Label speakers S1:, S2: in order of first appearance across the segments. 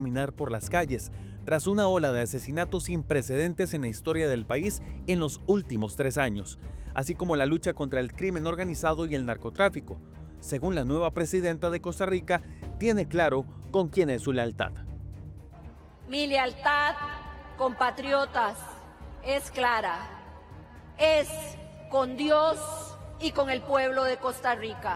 S1: caminar por las calles, tras una ola de asesinatos sin precedentes en la historia del país en los últimos 3 años, así como la lucha contra el crimen organizado y el narcotráfico. Según la nueva presidenta de Costa Rica, tiene claro con quién es su lealtad.
S2: Mi lealtad, compatriotas, es clara. Es con Dios y con el pueblo de Costa Rica.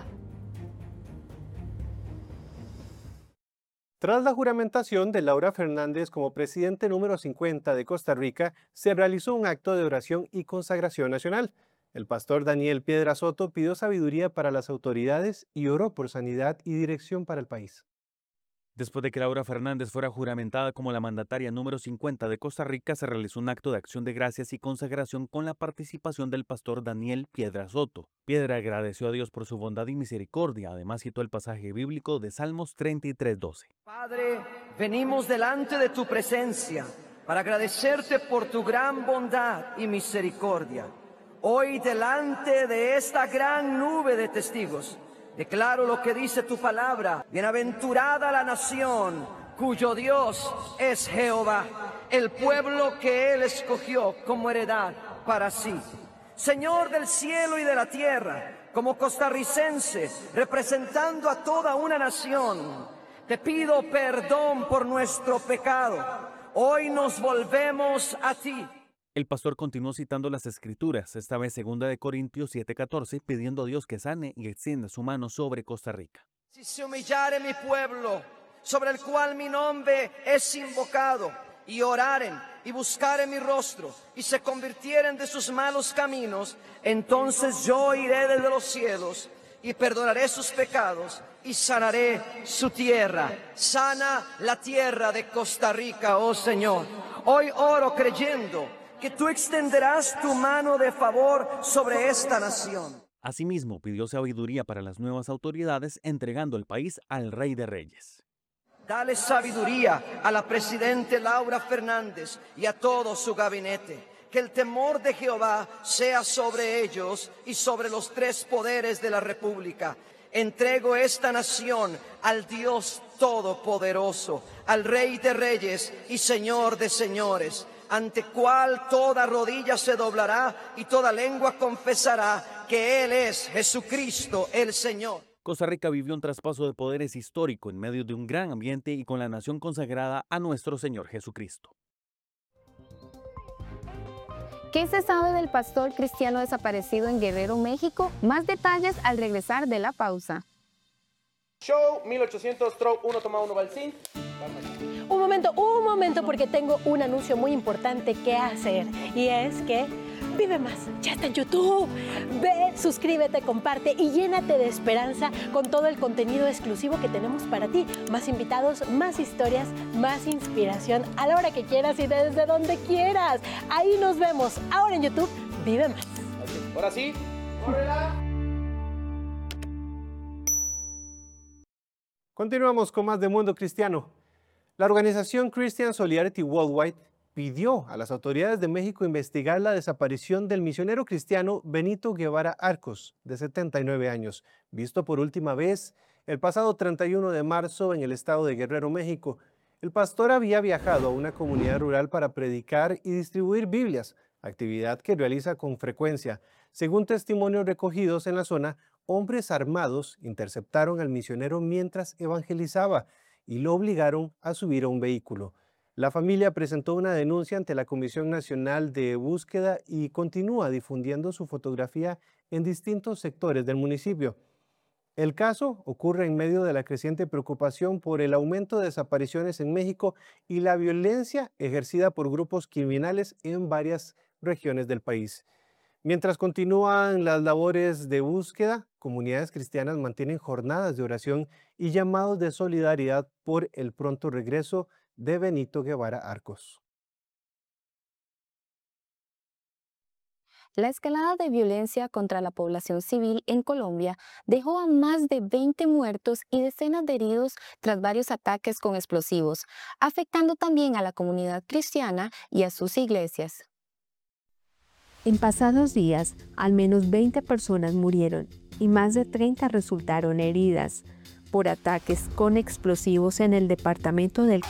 S3: Tras la juramentación de Laura Fernández como presidente número 50 de Costa Rica, se realizó un acto de oración y consagración nacional. El pastor Daniel Piedra Soto pidió sabiduría para las autoridades y oró por sanidad y dirección para el país.
S1: Después de que Laura Fernández fuera juramentada como la mandataria número 50 de Costa Rica, se realizó un acto de acción de gracias y consagración con la participación del pastor Daniel Piedra Soto. Piedra agradeció a Dios por su bondad y misericordia. Además citó el pasaje bíblico de Salmos 33:12.
S4: Padre, venimos delante de tu presencia para agradecerte por tu gran bondad y misericordia. Hoy delante de esta gran nube de testigos, declaro lo que dice tu palabra. Bienaventurada la nación cuyo Dios es Jehová, el pueblo que Él escogió como heredad para sí. Señor del cielo y de la tierra, como costarricense, representando a toda una nación, te pido perdón por nuestro pecado. Hoy nos volvemos a ti.
S1: El pastor continuó citando las escrituras, esta vez 2 de Corintios 7:14, pidiendo a Dios que sane y extienda su mano sobre Costa Rica.
S4: Si se humillare mi pueblo, sobre el cual mi nombre es invocado, y oraren y buscaren mi rostro, y se convirtieren de sus malos caminos, entonces yo iré desde los cielos y perdonaré sus pecados y sanaré su tierra. Sana la tierra de Costa Rica, oh Señor. Hoy oro creyendo que tú extenderás tu mano de favor sobre esta nación.
S1: Asimismo, pidió sabiduría para las nuevas autoridades, entregando el país al Rey de Reyes.
S4: Dale sabiduría a la presidenta Laura Fernández y a todo su gabinete. Que el temor de Jehová sea sobre ellos y sobre los 3 poderes de la República. Entrego esta nación al Dios Todopoderoso, al Rey de Reyes y Señor de Señores, ante cual toda rodilla se doblará y toda lengua confesará que Él es Jesucristo el Señor.
S1: Costa Rica vivió un traspaso de poderes histórico en medio de un gran ambiente y con la nación consagrada a nuestro Señor Jesucristo.
S5: ¿Qué se sabe del pastor cristiano desaparecido en Guerrero, México? Más detalles al regresar de la pausa.
S6: Show 1800 Stroke 1 toma 1 Balsín.
S7: Un momento, porque tengo un anuncio muy importante que hacer. Y es que Vive Más ya está en YouTube. Ve, suscríbete, comparte y llénate de esperanza con todo el contenido exclusivo que tenemos para ti. Más invitados, más historias, más inspiración a la hora que quieras y desde donde quieras. Ahí nos vemos. Ahora en YouTube, Vive Más.
S6: Ahora sí, ¡córrela!
S3: Continuamos con más de Mundo Cristiano. La organización Christian Solidarity Worldwide pidió a las autoridades de México investigar la desaparición del misionero cristiano Benito Guevara Arcos, de 79 años, visto por última vez el pasado 31 de marzo en el estado de Guerrero, México. El pastor había viajado a una comunidad rural para predicar y distribuir Biblias, actividad que realiza con frecuencia. Según testimonios recogidos en la zona, hombres armados interceptaron al misionero mientras evangelizaba y lo obligaron a subir a un vehículo. La familia presentó una denuncia ante la Comisión Nacional de Búsqueda y continúa difundiendo su fotografía en distintos sectores del municipio. El caso ocurre en medio de la creciente preocupación por el aumento de desapariciones en México y la violencia ejercida por grupos criminales en varias regiones del país. Mientras continúan las labores de búsqueda, comunidades cristianas mantienen jornadas de oración y llamados de solidaridad por el pronto regreso de Benito Guevara Arcos.
S5: La escalada de violencia contra la población civil en Colombia dejó a más de 20 muertos y decenas de heridos tras varios ataques con explosivos, afectando también a la comunidad cristiana y a sus iglesias.
S8: En pasados días, al menos 20 personas murieron y más de 30 resultaron heridas por ataques con explosivos en el departamento del